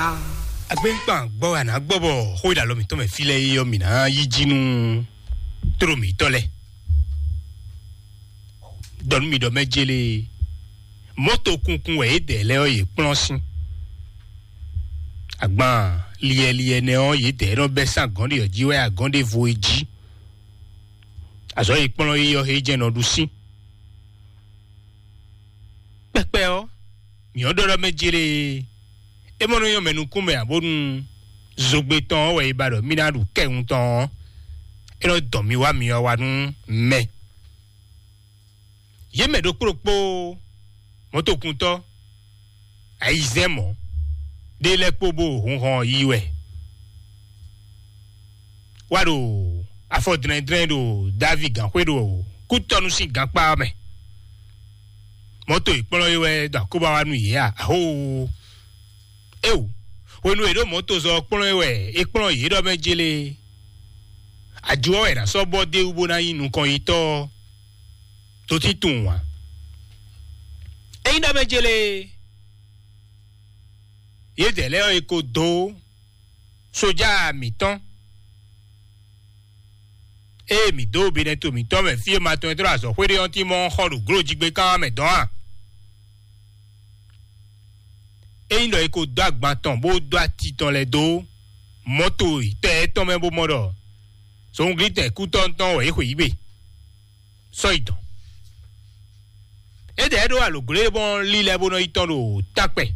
ya. Agbenpa gbọ́ àná gbọ́bọ̀ kó ìdá lọ́mì tó mẹ́ filẹ̀ yọ mìíràn yí jínú tóró mi tọ́lẹ̀. Dọ̀nù mi dọ̀ mẹ́jẹ̀lẹ̀ mọ́tò kunkun ẹ̀ dẹ̀ lẹ́ọ̀ yìí pọ́n sí. Àgbọn liẹ̀liẹ̀ ní ọ̀ yìí dẹ̀ ẹ̀rọ bẹ́ sàgọ́ndé ọ̀jíwẹ́ àgọ́ndé vo èjì. Àzọ́ yìí pọ́n yìí ọ̀ jẹ́ nọ̀dún sí. Pẹ́pẹ́ ọ́ mìíràn dọ́rọ́ mẹ́jẹ̀lẹ̀ emono yo menu kume abonu zogbe ton we ibado minadu kehun ton ero domi wa mi wa nu me ye medo propo moto kunto aizemo de le pobo hun han yiwe wado afodren drendo david gan kwedo kutonu si gan pa me moto ipolo yiwe da ko ba wa nu ye aho ewu wenu edo moto zo pon ewe ipon yi do mejele ajuo era so bo de ubo na yin nkan ito to titun wa eyin da mejele ye dele o eko do soja mi tan mi do bi ne to mi tan me fi ma 23 so pé on ti mo horu groji gbe kan me don eyin lo eko do agbantan bo do atitan le do moto ite ton me bo modo so un grite ku ton we ko ibe so idan e de do alogre bon li le bono itan lo tape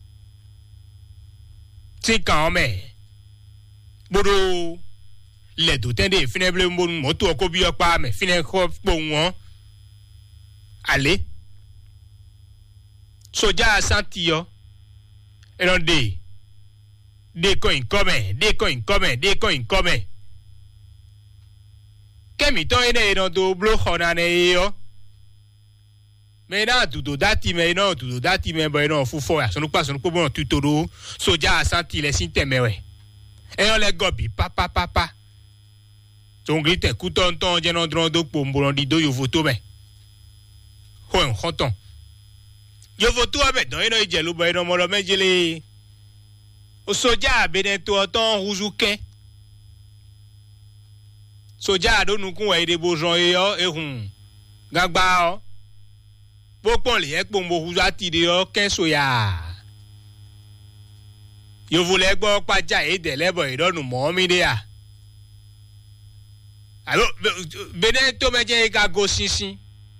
ti kan me bodo le do tende fineble bon moto ko bi opa me fine ko po won ale soja santiyo eran de coin come kemi to ene eran do blo khona ne yo me na tudo dati me bo eran fufo ya sonu pa bon tutoro soja asanti le sin temewe eran le gobi papa so grite ku ton je no dron do po mboron di do yo photo me ho en khoton yo votu abedan ino ijelu bo ino mo lo mejele o soja beneto oton huzuken soja donukun we de bojon yo ehun gagba o bo pon le epo mo huzu ati de o ken soya yo vole gbo paja e de lebo idonu mo mi de a alo beneto meje ga go sinsin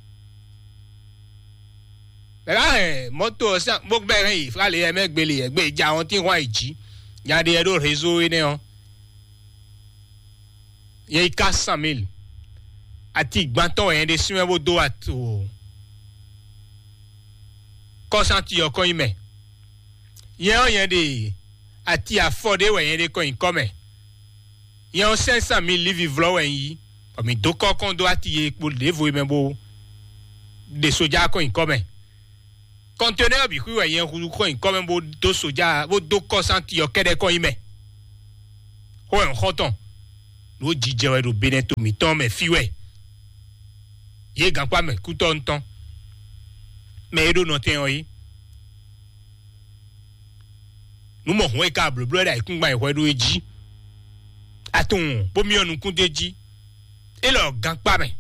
moto sa mo bere yi fra le emegbele egbe ija won ti won iji ya de edo réseau ene on ye 400,000 ati gbanton en de sinwe do ato kosanti yo ko ime ye on ye de ati afford we ye de ko income ye on 500,000 live vlo wen yi o mi do kokon do ati ye epo de vo membo de soja ko income conteneur bi ku yen hulu ko quand même bo do soja bo do kosanti yo kede ko ime ho en khoton lo jije we do beneto mi ton me fiwe ye gan pa me ku ton me do no ten oyi nu mo ho e ka blo da ikun gba ihwe do eji atun bo mi onu kun deji e lo gan pa me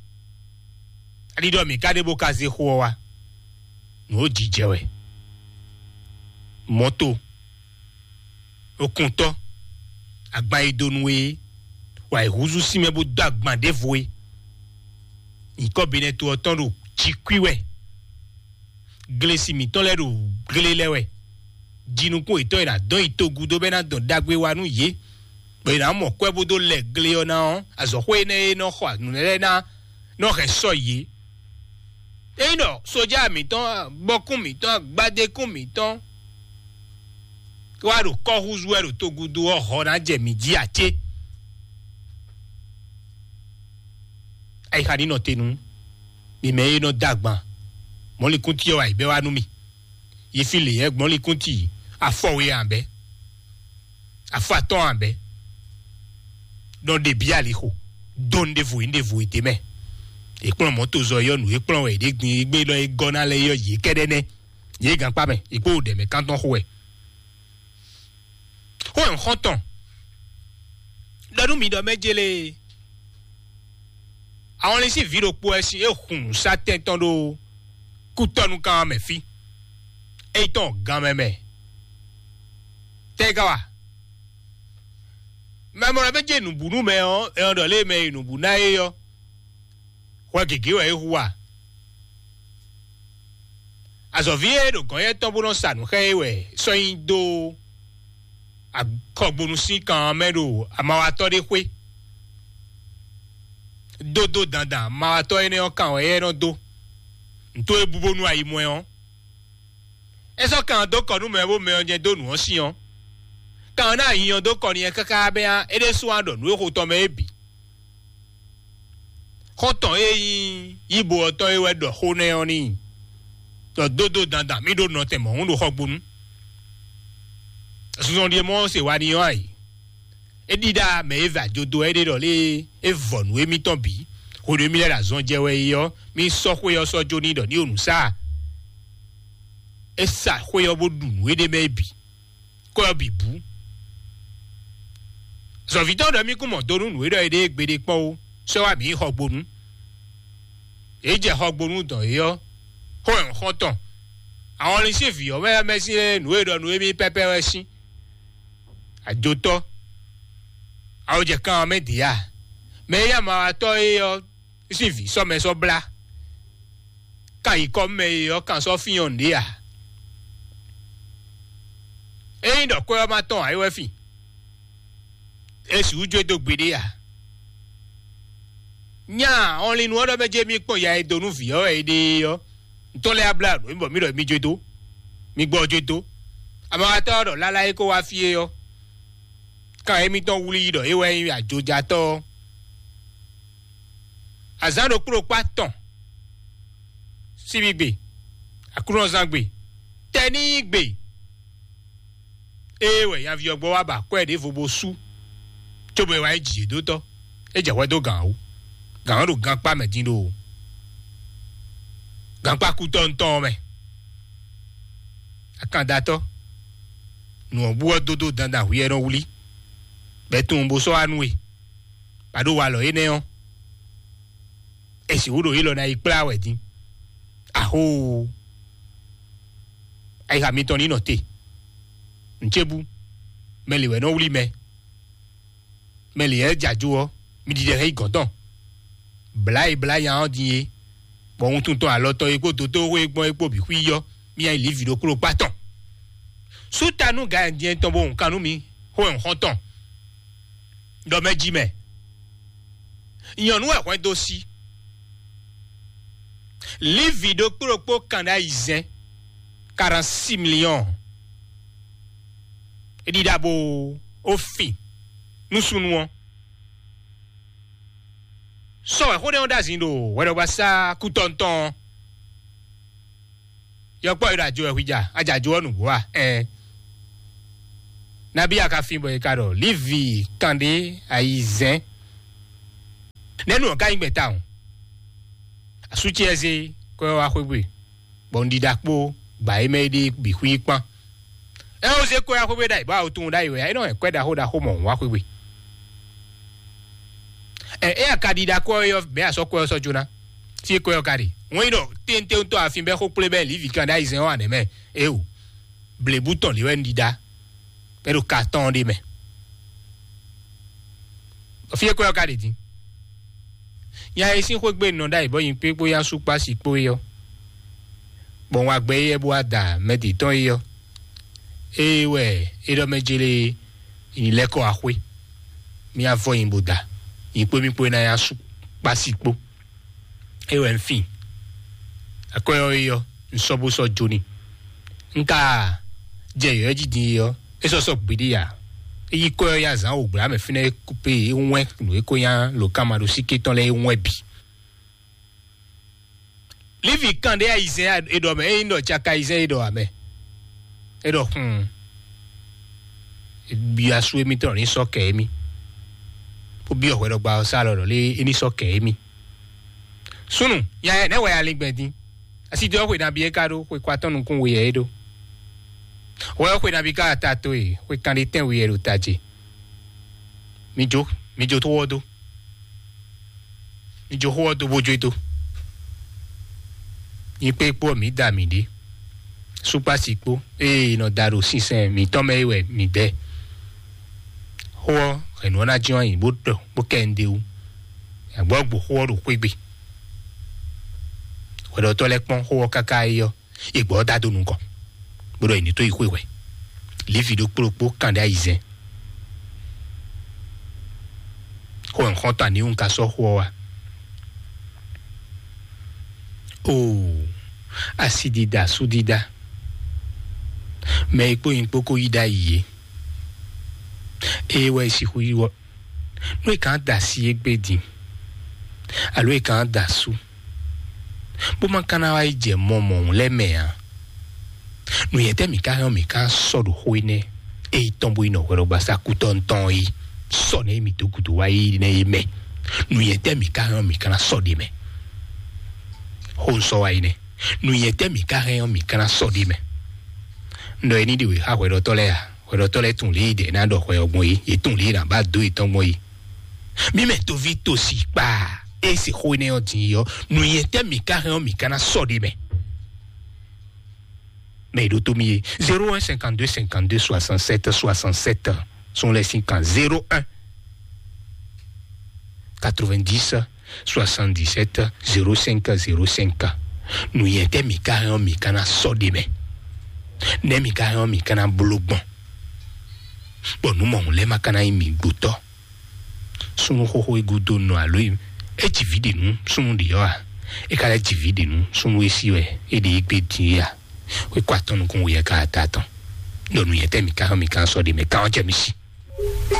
alido mi kade bo kaze ho wa no jijewe moto okunto agba idonwe wa ihuzu sime bo dagban devoe nko beneto otonro chikwiwe glesi mi ton lero glelewe jinukun ito ira don itogudo bena don dagbe wanu ye be na mo kwe bodo le gle ona on azohwe ne no khwa nule na no reso ye eno soja mi ton bokun mi ton gbade kun mi ton waro ko huzuero to gudu o na je mi ji ache ai khani no tenu mi me no dagban mo li kun ti o ai be wa nu mi ye file egbon li kun ti afowe anbe afaton anbe don de bia li ho don de vous ite me e pon moto zo yo nu e pon we de gbin gbe lo gona le yo yi kedene ye gan pa me ipo de me kan ton ho e ho en honton donu mi do mejele àwọn lè sì viro po ẹṣin ehun satin ton do kutonu kan me fi eiton gan meme tegawa memora beje nubunu me on e odo le me nubu na yo wa gege wa ehuwa azovie do kan ye ton bono sanu hewe so indo akogbonu si kan medo amawa to de kwe dodo dandan ma to ene o kan e no do nto ebubonu ayi mo e eso kan do konu me bo me onje do nu o si on kan na yin do konu yen kaka be an ede su ando nu ko to me ebi ko ton eyin ibo to ewe do ho ne oni to dodo dandan mi do no te mo un do hogbonu suson die mo se wa ni o ai edida me eva jodo ede do le evonu emi ton bi o de mi le razon jewe yo mi so ko yo so joni do ni onusa esa ko yo bodu ede me bi ko yo bi bu so viton do mi ku mo do nu ede ede gbede pon o so wa mi hogbonu e je hogbonu do yo ho en hoton àwọn le se fi o me me si nu ede nu emi pepe we sin ajoto àwọn je kan me dia me ya ma to yo si vi so me so bla kan iko me yo kan so fi on dia e do ko ma ton ai we fi e su jo do gbede ya nya on le nu odo meje mi pon ya e donu fi o e de yo to le abla no mi do mi jodo mi gbo jodo ama to do lala e ko wa fi yo kan emi ton wuli do e we ajoja to azano kuro paton sibigbe akuro zangbe teni gbe ewe ya vi ogbo wa ba ko e de fobo su tobo e wa ji do to e je we do gan o gan pa medin do gan pa ku ton me akanda to nu obu ododo dandan wi eran wuli betun bo so anu e pado wa lo ene on esi odo ilo na ipla wedin aho ai ha mi ton ni note nchebu meliwe no wuli me meli e jaju o mi di de igodan bla ya on die bon tun ton aloto epo to we gbon epo bi kwiyo mi ai live do kuro paton sutanu ga ndien ton bon kanu mi ho en hoton do meji me yanu e kwon do si live do kuro po kanda izen 46 millions e di dabo o fi nusunu won so e hode on dazindo we do basa kutonton yo po irajo e hija ajajo onu wa nabi aka fimbo e karo live kande aizen nenu oga ingbe taun asuchi eze ko wa kwegbe bondi dapo gba emede bi hu pon e o se ko ya kwegbe dai ba o tun dai we ai no e kweda hoda homo wa kwegbe e akadida ko yo be aso ko so jona ti ko yo kari won no tente to afin be ko ple be live kan dai zen wa ne me e o ble bouton li wen dida pero carton de me o fi ko yo kari din ya isin ko gbe no dai bo yin pe boya supa si po yo bon wa gbe ye bo ada medi ton yo e we e do mejele ile ko ahwe mi avo yin boda ipo mi po na ya supa si po e we nfin akoyo yo nsobo so joni nka je yo jidin yo eso so gbede ya eyi ko ya zan ogbra me fine coupe enwe no e ko yan lo kamaro siketon le enwe bi livi kan de aizen edo me ndo chaka aizen edo ame edo bi asu emi ton ni soke emi po bi o we do gba o sa lo le eni soke emi sunu ya ne we ya ligbedin asi do we na bi e karo ko kwatonu kun we edo Wa ko na bika tato e, we kan ten we ero taje. Mi jo to wodo. Mi jo wodo bojo to. Ni pe po mi da mi de. Super sipo no daro sinsen mi to mewe mi de. Ho eno na jiwan yin bo kende u. Agbogbo ho ro kwegbe. Odo to le pon ho kaka yo. Igbo dadu nu ko. Bodo eni to ikwewe. Li video propo kanda izen. Ho nkonta ni un kaso ho wa. Oh, asidida sudida. Me ipo impoko ida iye. Ewe si huiwo. No e kan da si egbedi. Alo e kan da su. Bo man kana wa ije momo le mea. No yete mi ka sodo hoine. E tombo ino wero basa kutonton yi. Sone mi to kutu wa yi ne me. No yete mi kana sodi me. Hon so wa ine. No yete mi kana sodi me. Ndo eni diwe ha wero tole tun le ide na do kwe ogbon yi e tun le na ba do iton mo yi mi me to vi to si pa e se ho ne o tin yo nu yete mi kana so de me do to mi 01 52 52 67 67 sont les 50 01 90 77 05 05 nu yete mi kana so de me Nemi kana blogbon. Bon nous mon le makana imi guto. Sunu ho gudo no aloi. E ti vide nu sunu di yo a. E kala ti vide nu sunu esiwe e de igbe dia. We kwaton kun we ka taton. No nu yete mi kan so de me kan jemisi.